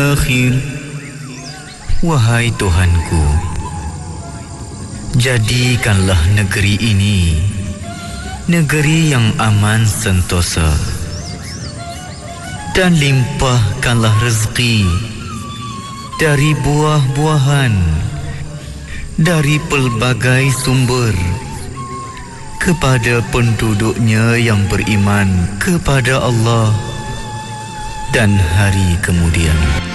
akhir. Wahai Tuhanku, jadikanlah negeri ini negeri yang aman sentosa, dan limpahkanlah rezeki dari buah-buahan, dari pelbagai sumber, kepada penduduknya yang beriman kepada Allah dan hari kemudian.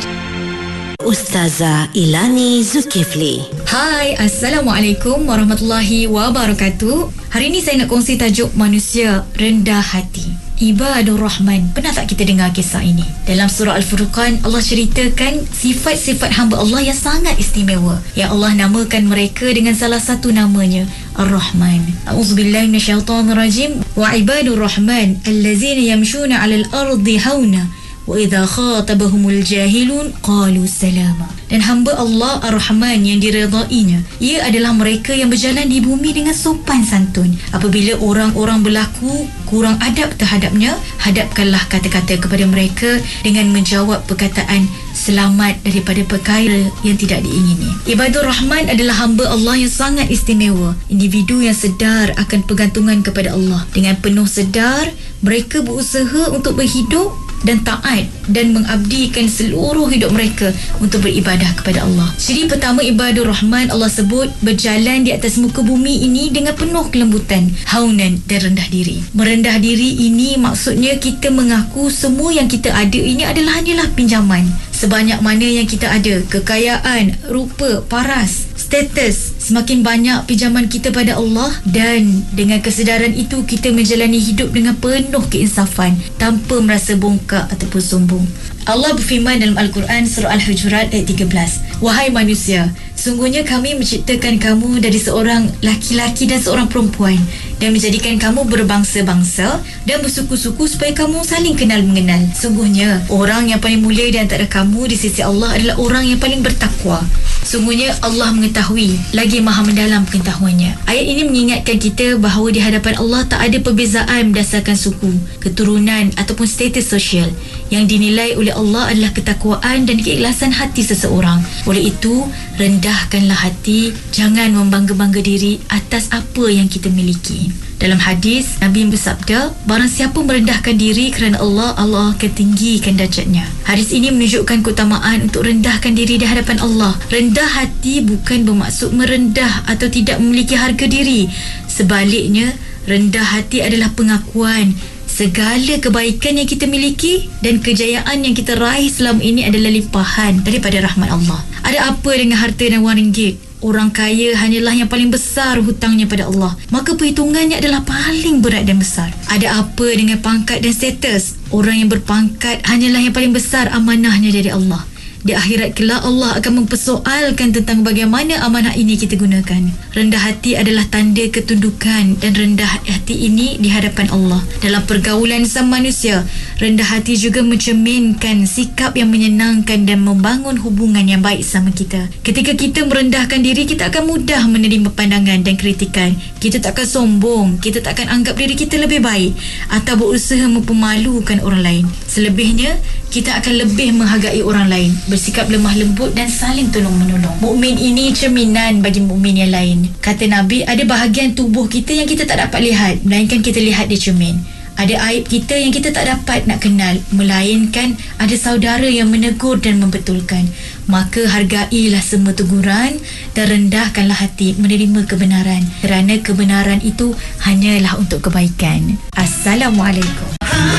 Ustazah Ilani Zulkifli. Hai, Assalamualaikum warahmatullahi wabarakatuh. Hari ini saya nak kongsi tajuk manusia rendah hati. Ibadur Rahman. Pernah tak kita dengar kisah ini? Dalam surah Al-Furqan, Allah ceritakan sifat-sifat hamba Allah yang sangat istimewa, yang Allah namakan mereka dengan salah satu namanya, Ar-Rahman. A'udzubillahi minasyaitonirrajim. Wa ibadur Rahman allazina yamshuna 'alal ardi hauna wa idza khatabahumul jahilun qalu salama. Dan hamba Allah Ar-Rahman yang diredainya, ia adalah mereka yang berjalan di bumi dengan sopan santun. Apabila orang-orang berlaku kurang adab terhadapnya, hadapkanlah kata-kata kepada mereka dengan menjawab perkataan selamat daripada perkara yang tidak diingini. Ibadur Rahman adalah hamba Allah yang sangat istimewa, individu yang sedar akan pergantungan kepada Allah. Dengan penuh sedar, mereka berusaha untuk berhidup dan taat dan mengabdikan seluruh hidup mereka untuk beribadah kepada Allah. Ciri pertama Ibadur Rahman, Allah sebut berjalan di atas muka bumi ini dengan penuh kelembutan, haunan dan rendah diri. Merendah diri ini maksudnya kita mengaku semua yang kita ada ini adalah hanyalah pinjaman. Sebanyak mana yang kita ada, kekayaan, rupa, paras, status, semakin banyak pinjaman kita pada Allah, dan dengan kesedaran itu kita menjalani hidup dengan penuh keinsafan tanpa merasa bongkak ataupun sombong. Allah berfirman dalam Al-Quran surah Al-Hujurat ayat 13, wahai manusia, sungguhnya kami menciptakan kamu dari seorang laki-laki dan seorang perempuan, dan menjadikan kamu berbangsa-bangsa dan bersuku-suku supaya kamu saling kenal mengenal. Sungguhnya orang yang paling mulia di antara kamu di sisi Allah adalah orang yang paling bertakwa. Sungguhnya Allah mengetahui lagi maha mendalam pengetahuannya. Ayat ini mengingatkan kita bahawa di hadapan Allah tak ada perbezaan berdasarkan suku, keturunan ataupun status sosial. Yang dinilai oleh Allah adalah ketakwaan dan keikhlasan hati seseorang. Oleh itu, rendahkanlah hati, jangan membangga-bangga diri atas apa yang kita miliki. Dalam hadis, Nabi bersabda, barang siapa merendahkan diri kerana Allah, Allah akan tinggikan darjatnya. Hadis ini menunjukkan keutamaan untuk rendahkan diri di hadapan Allah. Rendah hati bukan bermaksud merendah atau tidak memiliki harga diri. Sebaliknya, rendah hati adalah pengakuan segala kebaikan yang kita miliki dan kejayaan yang kita raih selama ini adalah limpahan daripada rahmat Allah. Ada apa dengan harta dan wang ringgit? Orang kaya hanyalah yang paling besar hutangnya pada Allah, maka perhitungannya adalah paling berat dan besar. Ada apa dengan pangkat dan status? Orang yang berpangkat hanyalah yang paling besar amanahnya dari Allah. Di akhirat kelak Allah akan mempersoalkan tentang bagaimana amanah ini kita gunakan. Rendah hati adalah tanda ketundukan, dan rendah hati ini di hadapan Allah. Dalam pergaulan sama manusia, rendah hati juga mencerminkan sikap yang menyenangkan dan membangun hubungan yang baik sama kita. Ketika kita merendahkan diri, kita akan mudah menerima pandangan dan kritikan. Kita tak akan sombong, kita tak akan anggap diri kita lebih baik atau berusaha mempermalukan orang lain. Selebihnya, kita akan lebih menghargai orang lain, bersikap lemah lembut dan saling tolong-menolong. Mukmin ini cerminan bagi mukmin yang lain. Kata Nabi, ada bahagian tubuh kita yang kita tak dapat lihat, melainkan kita lihat di cermin. Ada aib kita yang kita tak dapat nak kenal, melainkan ada saudara yang menegur dan membetulkan. Maka hargailah semua teguran dan rendahkanlah hati menerima kebenaran, kerana kebenaran itu hanyalah untuk kebaikan. Assalamualaikum.